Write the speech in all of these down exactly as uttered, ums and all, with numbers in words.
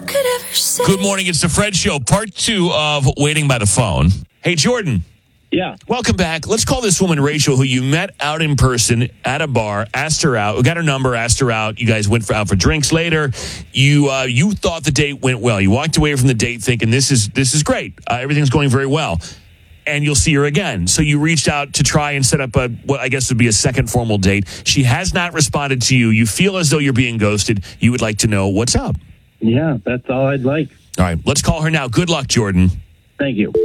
could ever say. Good morning. It's the Fred Show, part two of Waiting by the Phone. Hey, Jordan. Yeah. Welcome back. Let's call this woman Rachel, who you met out in person at a bar, asked her out, got her number, asked her out. You guys went for, out for drinks later. You uh, you thought the date went well. You walked away from the date thinking this is this is great. Uh, everything's going very well. And you'll see her again. So you reached out to try and set up a, what I guess would be a second formal date. She has not responded to you. You feel as though you're being ghosted. You would like to know what's up. Yeah, that's all I'd like. All right, let's call her now. Good luck, Jordan. Thank you.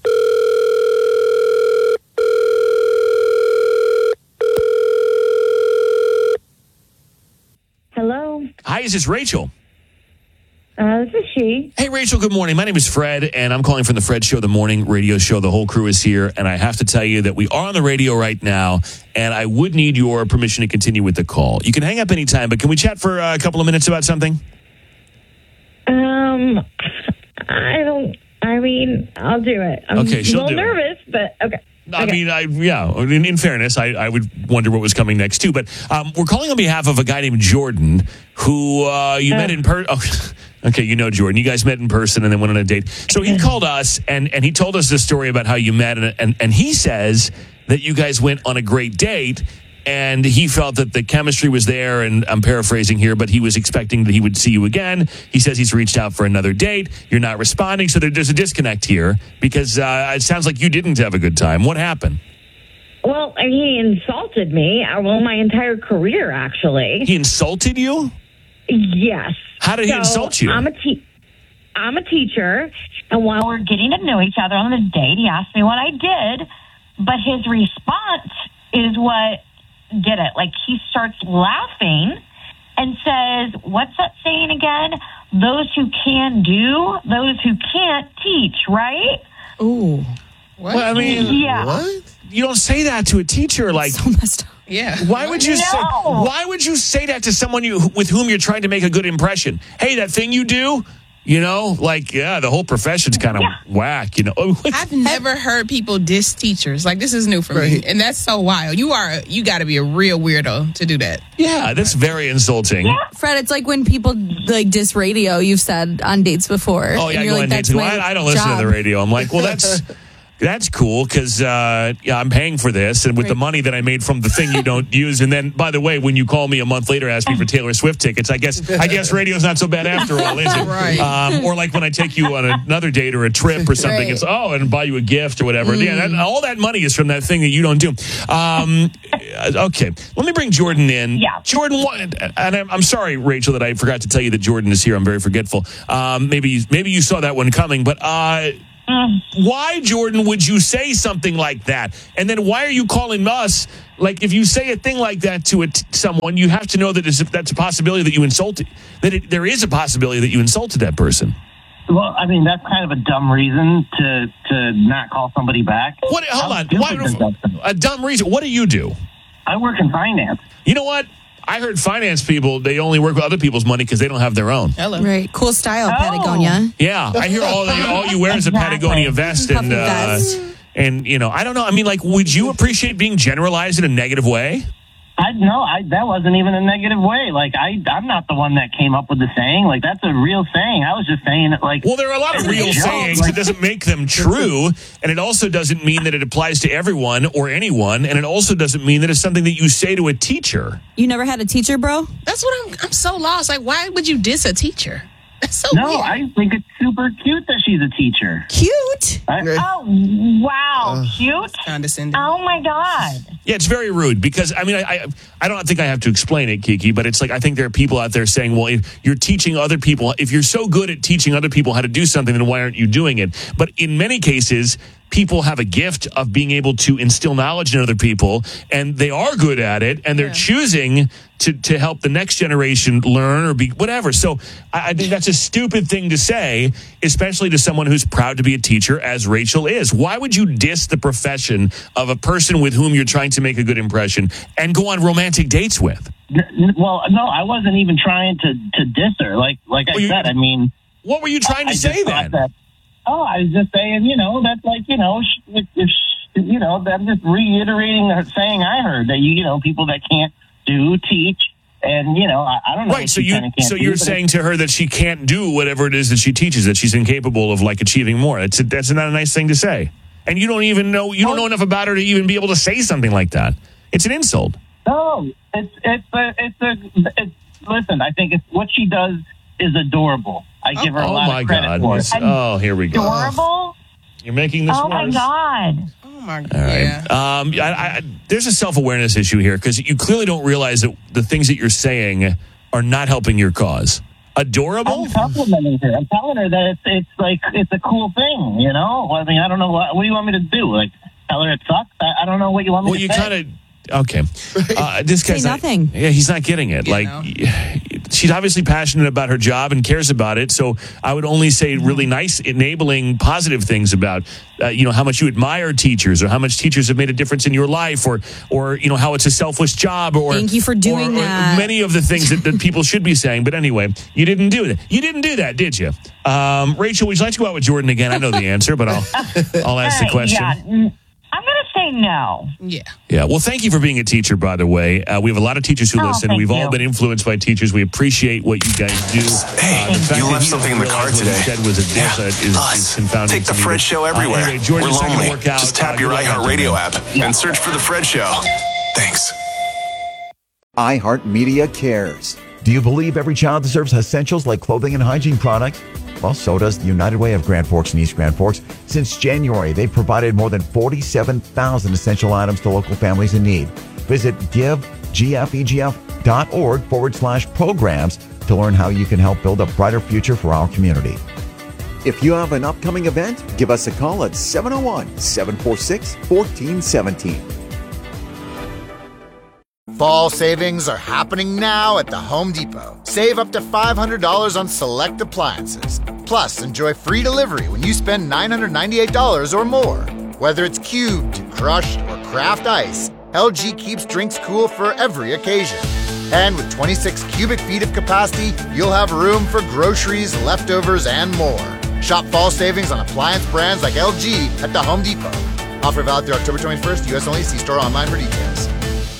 Hello, Hi, is this Rachel? uh, this is she. Hey, Rachel, good morning. My name is Fred, and I'm calling from the Fred Show, the morning radio show. The whole crew is here, and I have to tell you that we are on the radio right now, and I would need your permission to continue with the call. You can hang up anytime, but can we chat for uh, a couple of minutes about something? Um, I don't. I mean, I'll do it. I'm Okay, she'll a little do it. nervous, but okay. I Okay. mean, I yeah. In, in fairness, I, I would wonder what was coming next too. But um, we're calling on behalf of a guy named Jordan, who uh, you Uh. met in person. Oh, okay, you know Jordan. You guys met in person and then went on a date. So he called us and and he told us this story about how you met, and and, and he says that you guys went on a great date. And he felt that the chemistry was there, and I'm paraphrasing here, but he was expecting that he would see you again. He says he's reached out for another date. You're not responding, so there, there's a disconnect here because uh, it sounds like you didn't have a good time. What happened? Well, he insulted me. uh, Well, my entire career, actually. He insulted you? Yes. How did he So, insult you? I'm a te- I'm a teacher, and while we're getting to know each other on the date, he asked me what I did, but his response is what did it. Like, he starts laughing and says, what's that saying again? Those who can do, those who can't teach, right? Ooh. What? Well, I mean, Yeah. What? you don't say that to a teacher. Like, So messed up. Yeah. why would you say? No. Why would you say that to someone you with whom you're trying to make a good impression? Hey, that thing you do, you know, like yeah, the whole profession's kind of Yeah. whack. You know, I've never heard people diss teachers. Like, this is new for me. Right. And that's so wild. You are, you got to be a real weirdo to do that. yeah, that's very insulting. Fred, it's like when people like diss radio, you've said on dates before. Oh yeah, I and go you're on like, dates. "That's Well, my I, I don't listen job." to the radio. I'm like, well, that's that's cool because uh, yeah, I'm paying for this, and with the Right. money that I made from the thing you don't use, and then by the way, when you call me a month later, ask me for Taylor Swift tickets, I guess I guess radio's not so bad after all, is it? Right. Um, or like when I take you on another date or a trip or something, Right. it's oh, and buy you a gift or whatever. Yeah, that, all that money is from that thing that you don't do. Um, okay, let me bring Jordan in. Yeah. Jordan, what, and I'm, I'm sorry, Rachel, that I forgot to tell you that Jordan is here. I'm very forgetful. Um, maybe maybe you saw that one coming, but. Uh, Why, Jordan, would you say something like that? And then why are you calling us? Like, if you say a thing like that to a t- someone, you have to know that it's, that's a possibility that you insulted, that it, there is a possibility that you insulted that person. Well, I mean, that's kind of a dumb reason to to not call somebody back. What? Hold How on. stupid Why, is that? a dumb reason. What do you do? I work in finance. You know what? I heard finance people, they only work with other people's money because they don't have their own. Hello. Right. Cool style, Oh. Patagonia. Yeah, I hear all that all you wear is a Exactly. Patagonia vest, and Puffy uh, vest. and you know, I don't know. I mean, like, would you appreciate being generalized in a negative way? I no, I that wasn't even a negative way. Like I, I'm not the one that came up with the saying. Like that's a real saying. I was just saying it. Like Well, there are a lot of as a real joke. sayings. Like, It doesn't make them true, and it also doesn't mean that it applies to everyone or anyone, and it also doesn't mean that it's something that you say to a teacher. You never had a teacher, bro? That's what I'm, I'm so lost. Like, why would you diss a teacher? That's so no, weird. I think it's super cute that she's a teacher. Cute. I, Oh, wow. Cute. Condescending. Oh, my God. Yeah, it's very rude because I mean, I, I I don't think I have to explain it, Kiki, but it's like I think there are people out there saying, well, if you're teaching other people, if you're so good at teaching other people how to do something, then why aren't you doing it? But in many cases, people have a gift of being able to instill knowledge in other people, and they are good at it, and they're Yeah. choosing to, to help the next generation learn or be whatever. So I, I think that's a stupid thing to say, especially to someone who's proud to be a teacher, as Rachel is. Why would you diss the profession of a person with whom you're trying to make a good impression and go on romantic dates with? n- n- well, no, I wasn't even trying to to diss her. Like like I Well, you- said, I mean, What were you trying to I say just thought then? that- oh, I was just saying, you know, that's like, you know, sh- if, if sh- you know, I'm just reiterating the saying I heard that you, you know, people that can't do teach And, you know, I, I don't know. Right. what So she you, can and can't so do, you're but saying to her that she can't do whatever it is that she teaches, that she's incapable of like achieving more. That's, that's not a nice thing to say. And you don't even know, you don't know enough about her to even be able to say something like that. It's an insult. No, it's, it's a, it's a, it's, listen, I think it's what she does is adorable. I give her a Oh lot my of credit God. for it. Miss- Oh, here we go. Adorable? You're making this Oh, my worse. God. Oh, my God. All right. Yeah. Um, I, I, there's a self-awareness issue here because you clearly don't realize that the things that you're saying are not helping your cause. Adorable? I'm complimenting her. I'm telling her that it's it's like it's a cool thing, you know. I mean, I don't know what what do you want me to do? Like tell her it sucks? I, I don't know what you want me Well, to you say. kind of. Okay. Uh, this Say guy's not- nothing. yeah, he's not getting it. You like, know. she's obviously passionate about her job and cares about it. So I would only say really nice, enabling, positive things about, uh, you know, how much you admire teachers or how much teachers have made a difference in your life or, or you know, how it's a selfless job or. Thank you for doing or, or that. Many of the things that, that people should be saying. But anyway, you didn't do that. You didn't do that, did you? Um, Rachel, would you like to go out with Jordan again? I know the answer, but I'll, I'll ask the Uh, question. Yeah, mm, I'm going to say no. Yeah. Yeah, well, thank you for being a teacher, by the way. Uh, we have a lot of teachers who Oh, listen. thank We've all you. been influenced by teachers. We appreciate what you guys do. Hey, the fact you that left he something in the doesn't car realize what today. he said was a diss Yeah, that is, us. is confounding. Take the to me. Fred Show Uh, everywhere. anyway, George, We're it's not lonely. gonna work out. Just tap Uh, your good luck out iHeartRadio there. app and search for the Fred Show. Thanks. iHeartMedia cares. Do you believe every child deserves essentials like clothing and hygiene products? Well, so does the United Way of Grand Forks and East Grand Forks. Since January, they've provided more than forty-seven thousand essential items to local families in need. Visit givegfegf.org forward slash programs to learn how you can help build a brighter future for our community. If you have an upcoming event, give us a call at seven oh one, seven four six, one four one seven. Fall savings are happening now at the Home Depot. Save up to five hundred dollars on select appliances. Plus, enjoy free delivery when you spend nine hundred ninety-eight dollars or more. Whether it's cubed, crushed, or craft ice, L G keeps drinks cool for every occasion. And with twenty-six cubic feet of capacity, you'll have room for groceries, leftovers, and more. Shop fall savings on appliance brands like L G at the Home Depot. Offer valid through October twenty-first, U S only. See store online for details.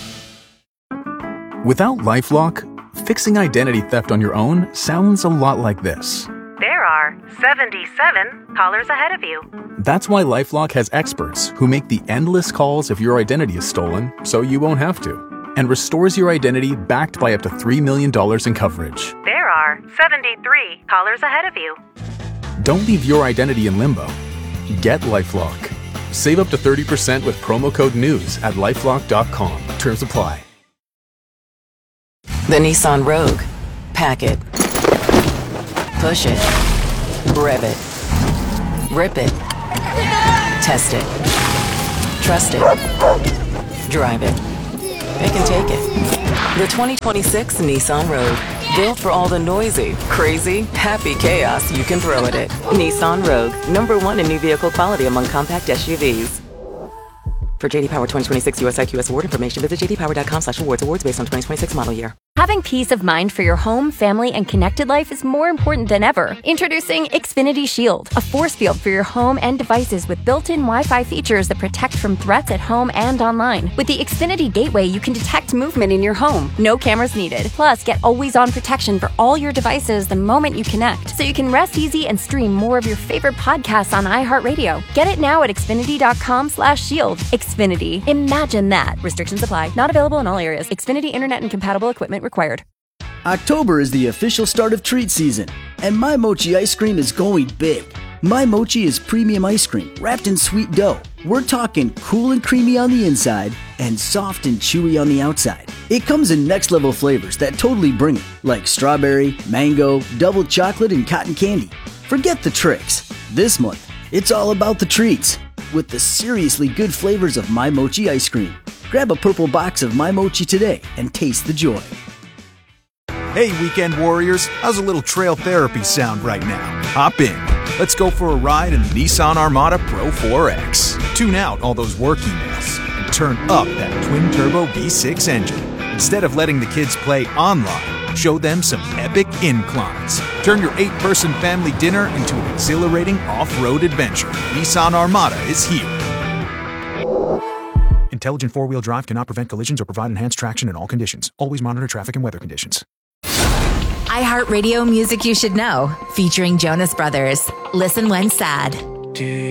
Without LifeLock, fixing identity theft on your own sounds a lot like this. There are seventy-seven callers ahead of you. That's why LifeLock has experts who make the endless calls if your identity is stolen, so you won't have to, and restores your identity backed by up to three million dollars in coverage. There are seventy-three callers ahead of you. Don't leave your identity in limbo. Get LifeLock. Save up to thirty percent with promo code NEWS at lifelock dot com. Terms apply. The Nissan Rogue. Pack it. Push it. Rev it. Rip it. Test it. Trust it. Drive it. Pick and take it. The twenty twenty-six Nissan Rogue. Built for all the noisy, crazy, happy chaos you can throw at it. Nissan Rogue. Number one in new vehicle quality among compact S U Vs. For J D Power twenty twenty-six U S I Q S award information, visit j d power dot com slash awards. Awards based on twenty twenty-six model year. Having peace of mind for your home, family, and connected life is more important than ever. Introducing Xfinity Shield, a force field for your home and devices with built-in Wi-Fi features that protect from threats at home and online. With the Xfinity Gateway, you can detect movement in your home. No cameras needed. Plus, get always-on protection for all your devices the moment you connect, so you can rest easy and stream more of your favorite podcasts on iHeartRadio. Get it now at xfinity dot com slash shield. Xfinity. Imagine that. Restrictions apply. Not available in all areas. Xfinity Internet and compatible equipment required. October is the official start of treat season, and My Mochi ice cream is going big. My Mochi is premium ice cream wrapped in sweet dough. We're talking cool and creamy on the inside and soft and chewy on the outside. It comes in next level flavors that totally bring it, like strawberry, mango, double chocolate, and cotton candy. Forget the tricks. This month, it's all about the treats with the seriously good flavors of My Mochi ice cream. Grab a purple box of My Mochi today and taste the joy. Hey, weekend warriors, how's a little trail therapy sound right now? Hop in. Let's go for a ride in the Nissan Armada Pro four X. Tune out all those work emails and turn up that twin-turbo V six engine. Instead of letting the kids play online, show them some epic inclines. Turn your eight-person family dinner into an exhilarating off-road adventure. Nissan Armada is here. Intelligent four-wheel drive cannot prevent collisions or provide enhanced traction in all conditions. Always monitor traffic and weather conditions. iHeartRadio Music You Should Know, featuring Jonas Brothers. Listen when sad.